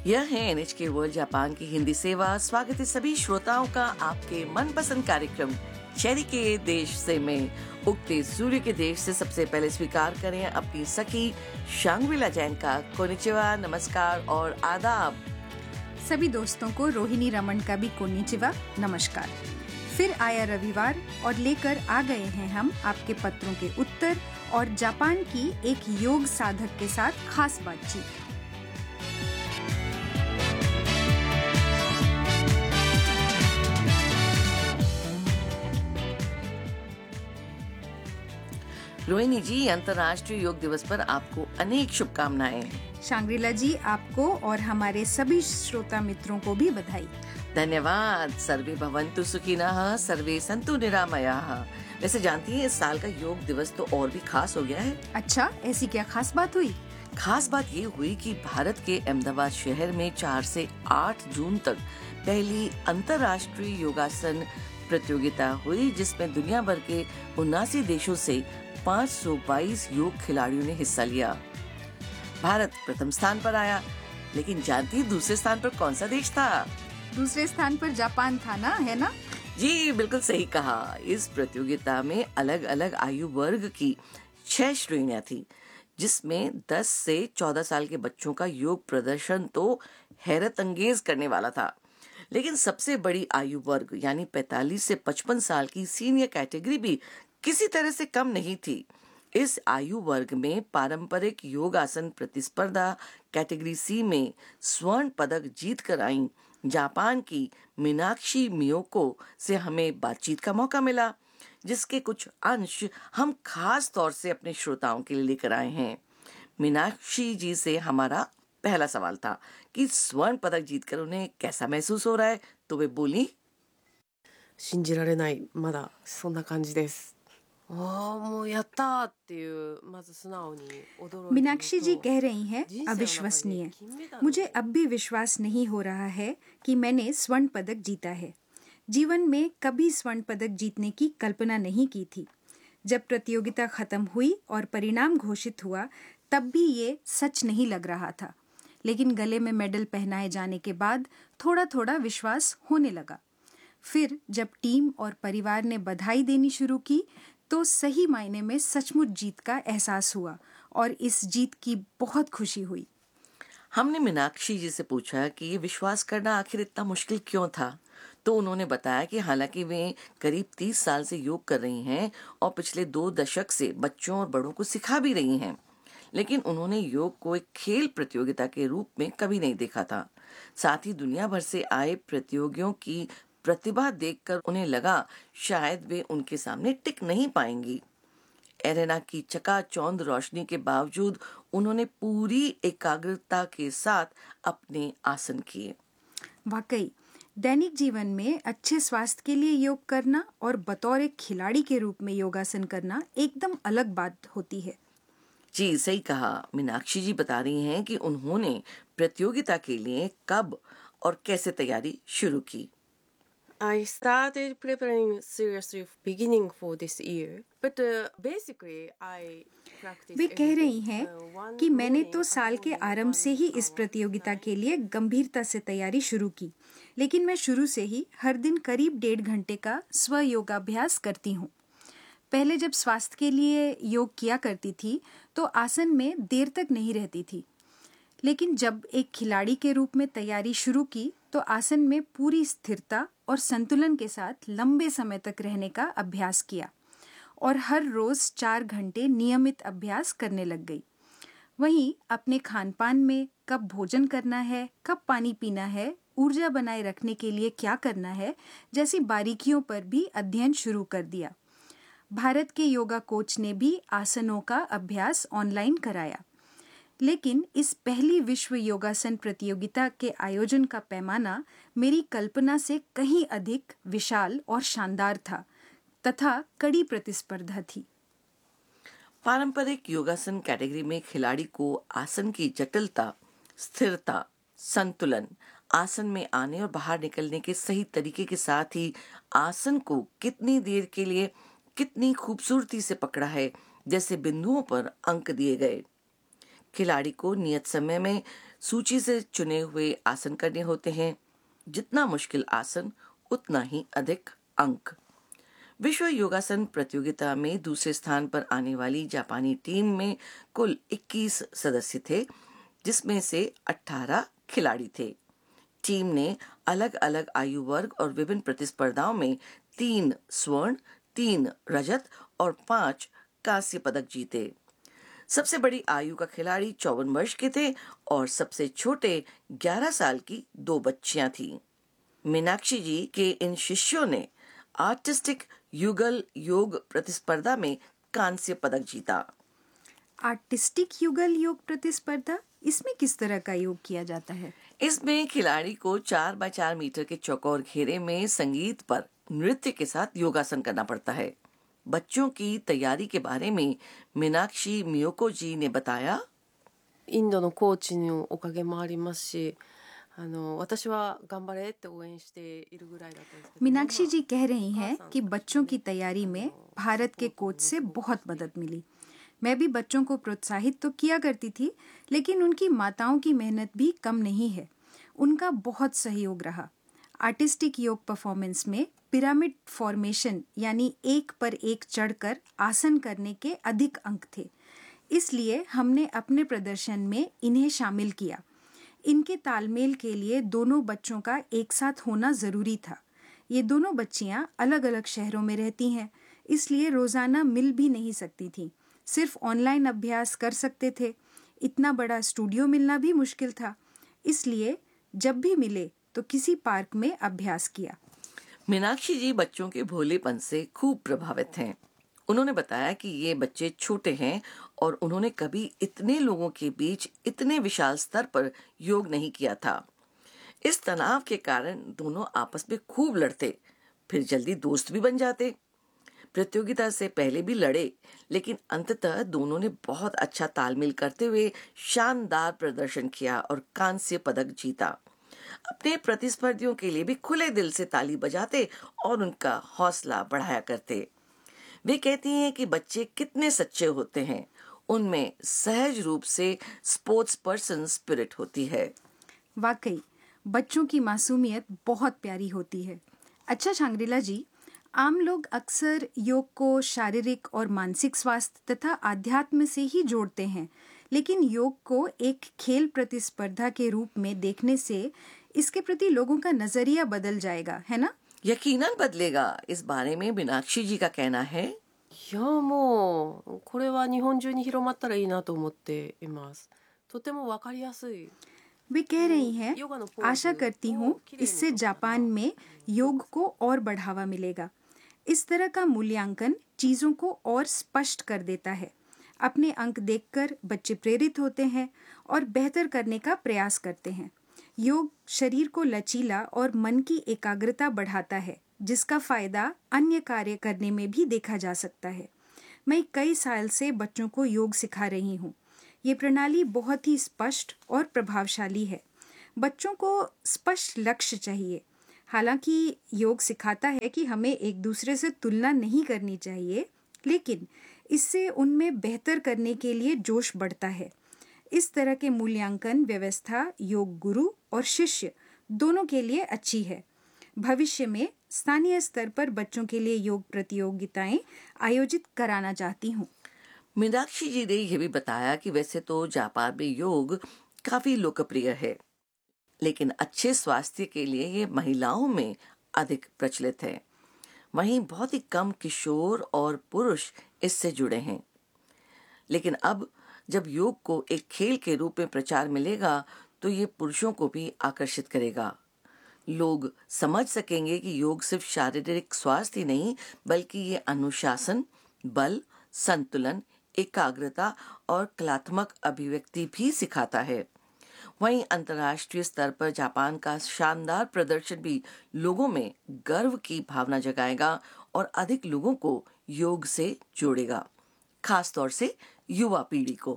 यह है NHK world Japan की हिंदी सेवा। स्वागत है सभी श्रोताओं का आपके मनपसंद कार्यक्रम चेरी के देश से में उगते सूर्य के देश से। सबसे पहले स्वीकार करें अपनी सखी शांग्रिला जैन का कोनिचिवा, नमस्कार और आदाब। सभी दोस्तों को रोहिणी रमन का भी कोनिचिवा, नमस्कार। फिर आया रविवार और लेकर आ गए हैं हम आपके पत्रों के उत्तर और जापान की एक योग साधक के साथ खास बातचीत। रोहिणी जी, अंतर्राष्ट्रीय योग दिवस पर आपको अनेक शुभकामनाएं। शांग्रिला जी, आपको और हमारे सभी श्रोता मित्रों को भी बधाई। धन्यवाद। सर्वे भवन्तु सुखिनः, सर्वे सन्तु निरामयाः। वैसे जानती हैं, इस साल का योग दिवस तो और भी खास हो गया है। अच्छा, ऐसी क्या खास बात हुई? खास बात ये हुई कि भारत के अहमदाबाद शहर में 4 से 8 जून तक पहली अंतर्राष्ट्रीय योगासन प्रतियोगिता हुई, जिसमें दुनिया भर के 79 देशों से 522 योग खिलाड़ियों ने हिस्सा लिया। भारत प्रथम स्थान पर आया, लेकिन जानती है दूसरे स्थान पर कौन सा देश था? दूसरे स्थान पर जापान था ना, है ना? जी, बिल्कुल सही कहा। इस प्रतियोगिता में अलग अलग आयु वर्ग की 6 श्रेणियां थी, जिसमें 10 से 14 साल के बच्चों का योग प्रदर्शन तो हैरत अंगेज करने वाला था। लेकिन सबसे बड़ी आयु वर्ग यानी 45 से 55 साल की सीनियर कैटेगरी भी किसी तरह से कम नहीं थी। इस आयु वर्ग में पारंपरिक योगासन प्रतिस्पर्धा कैटेगरी सी में स्वर्ण पदक जीत कर आई जापान की मीनाक्षी मियोको से हमें बातचीत का मौका मिला, जिसके कुछ अंश हम खास तौर से अपने श्रोताओं के लिए लेकर आए हैं। मीनाक्षी जी से हमारा पहला सवाल था कि स्वर्ण पदक जीतकर उन्हें कैसा महसूस हो रहा है, तो वे बोली, 信じられない、まだそんな感じです。もうやったーっていうまず素直に驚いて。 मीनाक्षी जी कह रही हैं, अविश्वसनीय। मुझे अब भी विश्वास नहीं हो रहा है कि मैंने स्वर्ण पदक जीता है। जीवन में कभी स्वर्ण पदक जीतने की कल्पना नहीं की थी। जब प्रतियोगिता खत्म हुई और परिणाम घोषित हुआ, तब भी ये सच नहीं लग रहा था। लेकिन गले में मेडल पहनाए जाने के बाद थोड़ा थोड़ा विश्वास होने लगा। फिर जब टीम और परिवार ने बधाई देनी शुरू की, तो सही मायने में सचमुच जीत का एहसास हुआ और इस जीत की बहुत खुशी हुई। हमने मीनाक्षी जी से पूछा कि ये विश्वास करना आखिर इतना मुश्किल क्यों था। तो उन्होंने बताया कि हालांकि वे करीब 30 साल से योग कर रही हैं और पिछले 2 दशक से बच्चों और बड़ों को सिखा भी रही हैं, लेकिन उन्होंने योग को एक खेल प्रतियोगिता के रूप में कभी नहीं देखा था। साथ ही दुनिया भर से आए प्रतियोगियों की प्रतिभा देखकर उन्हें लगा शायद वे उनके सामने टिक नहीं पाएंगी। एरेना की चकाचौंध रोशनी के बावजूद उन्होंने पूरी एकाग्रता के साथ अपने आसन किए। वाकई दैनिक जीवन में अच्छे स्वास्थ्य के लिए योग करना और बतौर एक खिलाड़ी के रूप में योगासन करना एकदम अलग बात होती है। जी, सही कहा। मीनाक्षी जी बता रही हैं कि उन्होंने प्रतियोगिता के लिए कब और कैसे तैयारी शुरू की। I started preparing seriously beginning for this year, but basically I practice. वे कह रही हैं कि मैंने तो साल के आरंभ से ही इस प्रतियोगिता के लिए गंभीरता से तैयारी शुरू की, लेकिन मैं शुरू से ही हर दिन करीब 1.5 घंटे का स्व योगाभ्यास करती हूँ। पहले जब स्वास्थ्य के लिए योग किया करती थी, तो आसन में देर तक नहीं रहती थी, लेकिन जब एक खिलाड़ी के रूप में तैयारी शुरू की, तो आसन में पूरी स्थिरता और संतुलन के साथ लंबे समय तक रहने का अभ्यास किया और हर रोज 4 घंटे नियमित अभ्यास करने लग गई। वहीं अपने खानपान में कब भोजन करना है, कब पानी पीना है, ऊर्जा बनाए रखने के लिए क्या करना है, जैसी बारीकियों पर भी अध्ययन शुरू कर दिया। भारत के योगा कोच ने भी आसनों का अभ्यास ऑनलाइन कराया, लेकिन इस पहली विश्व योगासन प्रतियोगिता के आयोजन का पैमाना मेरी कल्पना से कहीं अधिक विशाल और शानदार था तथा कड़ी प्रतिस्पर्धा थी। पारंपरिक योगासन कैटेगरी में खिलाड़ी को आसन की जटिलता, स्थिरता, संतुलन, आसन में आने और बाहर निकलने के सही तरीके के साथ ही आसन को कितनी देर के लिए कितनी खूबसूरती से पकड़ा है, जैसे बिंदुओं पर अंक दिए गए। खिलाड़ी को नियत समय में सूची से चुने हुए आसन करने होते हैं। जितना मुश्किल आसन उतना ही अधिक अंक। विश्व योगासन प्रतियोगिता में दूसरे स्थान पर आने वाली जापानी टीम में कुल 21 सदस्य थे, जिसमें से 18 खिलाड़ी थे। टीम ने अलग अलग आयु वर्ग और विभिन्न प्रतिस्पर्धाओं में 3 स्वर्ण, 3 रजत और 5 कांस्य पदक जीते। सबसे बड़ी आयु का खिलाड़ी 54 वर्ष के थे और सबसे छोटे 11 साल की 2 बच्चियां थीं। मीनाक्षी जी के इन शिष्यों ने आर्टिस्टिक युगल योग प्रतिस्पर्धा में कांस्य पदक जीता। आर्टिस्टिक युगल योग प्रतिस्पर्धा, इसमें किस तरह का योग किया जाता है? इसमें खिलाड़ी को 4x4 मीटर के चौकोर घेरे में संगीत पर नृत्य के साथ योगासन करना पड़ता है। बच्चों की तैयारी के बारे में मीनाक्षी मियोको जी ने बताया, インドのコーチのおかげもありますし、私は頑張れって応援しているぐらいだったんですけど、 मीनाक्षी जी कह रही हैं कि बच्चों की तैयारी में भारत के कोच से बहुत मदद मिली। मैं भी बच्चों को प्रोत्साहित तो किया करती थी, लेकिन उनकी माताओं की मेहनत भी कम नहीं है। उनका बहुत सहयोग रहा। आर्टिस्टिक योग परफॉर्मेंस में पिरामिड फॉर्मेशन यानी एक पर एक चढ़कर आसन करने के अधिक अंक थे, इसलिए हमने अपने प्रदर्शन में इन्हें शामिल किया। इनके तालमेल के लिए दोनों बच्चों का एक साथ होना जरूरी था। ये दोनों बच्चियां अलग अलग शहरों में रहती हैं, इसलिए रोजाना मिल भी नहीं सकती थीं। सिर्फ ऑनलाइन अभ्यास कर सकते थे। इतना बड़ा स्टूडियो मिलना भी मुश्किल था, इसलिए जब भी मिले तो किसी पार्क में अभ्यास किया। मीनाक्षी जी बच्चों के भोलेपन से खूब प्रभावित हैं। उन्होंने बताया कि ये बच्चे छोटे हैं और उन्होंने कभी इतने लोगों के बीच इतने विशाल स्तर पर योग नहीं किया था। इस तनाव के कारण दोनों आपस में खूब लड़ते, फिर जल्दी दोस्त भी बन जाते। प्रतियोगिता से पहले भी लड़े, लेकिन अंततः दोनों ने बहुत अच्छा तालमेल करते हुए शानदार प्रदर्शन किया और कांस्य पदक जीता। अपने प्रतिस्पर्धियों के लिए भी खुले दिल से ताली बजाते और उनका हौसला बढ़ाया करते। वे कहती हैं कि बच्चे कितने सच्चे होते हैं, उनमें सहज रूप से स्पोर्ट्स पर्सन स्पिरिट होती है। वाकई बच्चों की मासूमियत बहुत प्यारी होती है। अच्छा शांग्रिला जी, आम लोग अक्सर योग को शारीरिक और मानसिक स्वास्थ्य तथा आध्यात्म से ही जोड़ते हैं, लेकिन योग को एक खेल प्रतिस्पर्धा के रूप में देखने से इसके प्रति लोगों का नजरिया बदल जाएगा, है ना? यकीनन बदलेगा। इस बारे में मीनाक्षी जी का कहना है, いやもうこれは日本中に広まったらいいなと思っています。とてもわかりやすい。 वे कह रही हैं, आशा करती हूँ इससे जापान में योग को और बढ़ावा मिलेगा। इस तरह का मूल्यांकन चीजों को और स्पष्ट कर देता है। अपने अंक देखकर बच्चे प्रेरित होते हैं और बेहतर करने का प्रयास करते हैं। योग शरीर को लचीला और मन की एकाग्रता बढ़ाता है, जिसका फायदा अन्य कार्य करने में भी देखा जा सकता है। मैं कई साल से बच्चों को योग सिखा रही हूँ। ये प्रणाली बहुत ही स्पष्ट और प्रभावशाली है। बच्चों को स्पष्ट लक्ष्य चाहिए। हालांकि योग सिखाता है कि हमें एक दूसरे से तुलना नहीं करनी चाहिए, लेकिन इससे उनमें बेहतर करने के लिए जोश बढ़ता है। इस तरह के मूल्यांकन व्यवस्था योग गुरु और शिष्य दोनों के लिए अच्छी है। भविष्य में स्थानीय स्तर पर बच्चों के लिए योग प्रतियोगिताएं आयोजित कराना चाहती हूँ। मीनाक्षी जी ने यह भी बताया कि वैसे तो जापान में योग काफी लोकप्रिय है, लेकिन अच्छे स्वास्थ्य के लिए ये महिलाओं में अधिक प्रचलित है। वहीं बहुत ही कम किशोर और पुरुष इससे जुड़े हैं। लेकिन अब जब योग को एक खेल के रूप में प्रचार मिलेगा तो ये पुरुषों को भी आकर्षित करेगा। लोग समझ सकेंगे कि योग सिर्फ शारीरिक स्वास्थ्य ही नहीं, बल्कि ये अनुशासन, बल, संतुलन, एकाग्रता और कलात्मक अभिव्यक्ति भी सिखाता है। वहीं अंतर्राष्ट्रीय स्तर पर जापान का शानदार प्रदर्शन भी लोगों में गर्व की भावना जगाएगा और अधिक लोगों को योग से जोड़ेगा, खास तौर से युवा पीढ़ी को।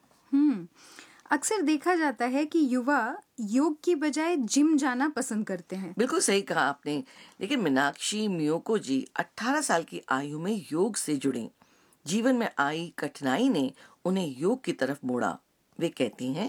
अक्सर देखा जाता है कि युवा योग की बजाय जिम जाना पसंद करते हैं। बिल्कुल सही कहा आपने। लेकिन मीनाक्षी मियोको जी 18 साल की आयु में योग से जुड़ी। जीवन में आई कठिनाई ने उन्हें योग की तरफ मोड़ा। वे कहती हैं,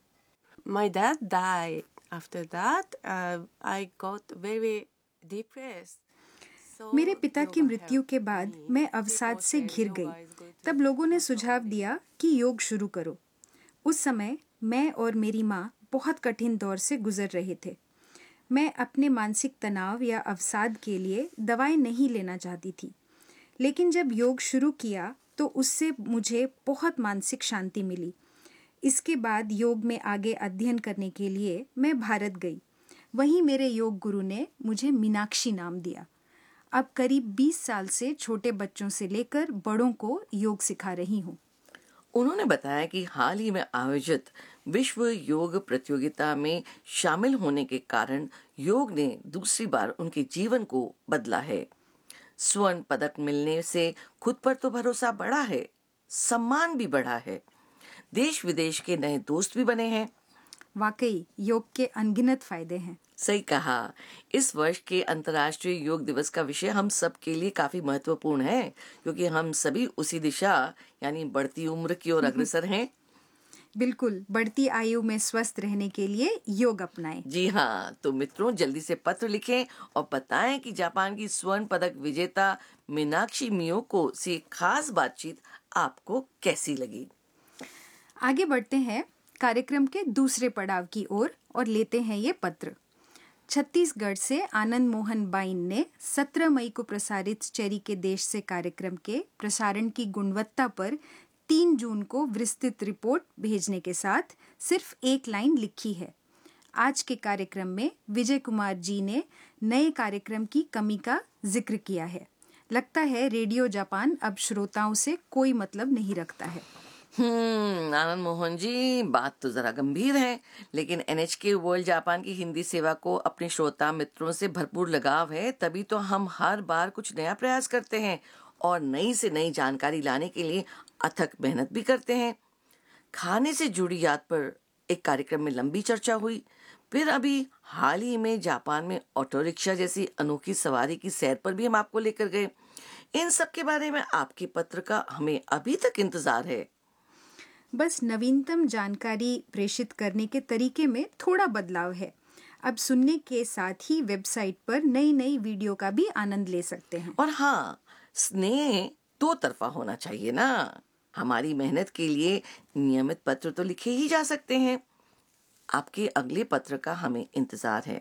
My dad died. After that, I got very depressed. So मेरे पिता की yoga मृत्यु के helped बाद me. मैं अवसाद People से said घिर yoga गई। is good to तब लोगों ने focus सुझाव on दिया कि योग शुरू करो। उस समय मैं और मेरी माँ बहुत कठिन दौर से गुजर रहे थे। मैं अपने मानसिक तनाव या अवसाद के लिए दवाई नहीं लेना चाहती थी, लेकिन जब योग शुरू किया तो उससे मुझे बहुत मानसिक शांति मिली। इसके बाद योग में आगे अध्ययन करने के लिए मैं भारत गई। वहीं मेरे योग गुरु ने मुझे मीनाक्षी नाम दिया। अब करीब 20 साल से छोटे बच्चों से लेकर बड़ों को योग सिखा रही हूँ। उन्होंने बताया कि हाल ही में आयोजित विश्व योग प्रतियोगिता में शामिल होने के कारण योग ने दूसरी बार उनके जीवन को बदला है। स्वर्ण पदक मिलने से खुद पर तो भरोसा बढ़ा है, सम्मान भी बढ़ा है, देश विदेश के नए दोस्त भी बने हैं। वाकई योग के अनगिनत फायदे हैं। सही कहा। इस वर्ष के अंतर्राष्ट्रीय योग दिवस का विषय हम सब के लिए काफी महत्वपूर्ण है, क्योंकि हम सभी उसी दिशा यानी बढ़ती उम्र की ओर अग्रसर हैं। बिल्कुल, बढ़ती आयु में स्वस्थ रहने के लिए योग अपनाएं। जी हाँ, तो मित्रों जल्दी से पत्र लिखें और बताएं कि जापान की स्वर्ण पदक विजेता मीनाक्षी मियोको से खास बातचीत आपको कैसी लगी। आगे बढ़ते हैं कार्यक्रम के दूसरे पड़ाव की ओर और लेते हैं ये पत्र। छत्तीसगढ़ से आनंद मोहन बाइन ने 17 मई को प्रसारित चेरी के देश से कार्यक्रम के प्रसारण की गुणवत्ता पर 3 जून को विस्तृत रिपोर्ट भेजने के साथ सिर्फ एक लाइन लिखी है। आज के कार्यक्रम में विजय कुमार जी ने नए कार्यक्रम की कमी का जिक्र किया है। लगता है रेडियो जापान अब श्रोताओं से कोई मतलब नहीं रखता है। आनंद मोहन जी, बात तो जरा गंभीर है, लेकिन NHK वर्ल्ड जापान की हिंदी सेवा को अपने श्रोता मित्रों से भरपूर लगाव है, तभी तो हम हर बार कुछ नया प्रयास करते हैं और नई से नई जानकारी लाने के लिए अथक मेहनत भी करते हैं। खाने से जुड़ी याद पर एक कार्यक्रम में लंबी चर्चा हुई, फिर अभी हाल ही में जापान में ऑटो रिक्शा जैसी अनोखी सवारी की सैर पर भी हम आपको लेकर गए। इन सब के बारे में आपके पत्र का हमें अभी तक इंतजार है। बस नवीनतम जानकारी प्रेषित करने के तरीके में थोड़ा बदलाव है। अब सुनने के साथ ही वेबसाइट पर नई नई वीडियो का भी आनंद ले सकते हैं। और हाँ, स्नेह दो तरफा होना चाहिए ना। हमारी मेहनत के लिए नियमित पत्र तो लिखे ही जा सकते हैं। आपके अगले पत्र का हमें इंतजार है।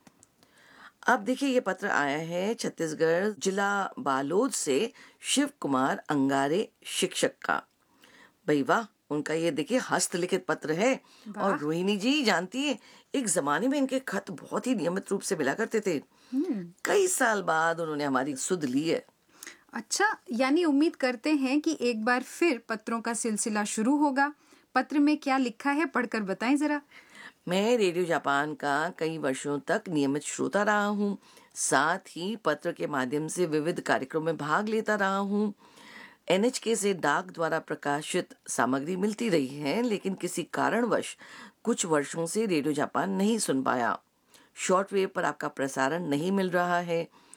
अब देखिए, ये पत्र आया है छत्तीसगढ़ जिला बालोद से शिव कुमार अंगारे शिक्षक का। भाई वाह, उनका ये देखिए हस्तलिखित पत्र है। और रोहिणी जी जानती है, एक जमाने में इनके खत बहुत ही नियमित रूप से मिला करते थे। कई साल बाद उन्होंने हमारी सुध ली है। अच्छा, यानी उम्मीद करते हैं कि एक बार फिर पत्रों का सिलसिला शुरू होगा। पत्र में क्या लिखा है पढ़कर बताएं जरा। मैं रेडियो जापान का कई वर्षों तक नियमित श्रोता रहा हूँ, साथ ही पत्र के माध्यम से विविध कार्यक्रमों में भाग लेता रहा हूँ। NHK से डाक द्वारा प्रकाशित सामग्री मिलती रही है, लेकिन किसी कारणवश कुछ वर्षों से रेडियो जापान नहीं सुन पाया। शॉर्टवेव पर आपका प्रसारण नहीं मिल रहा है।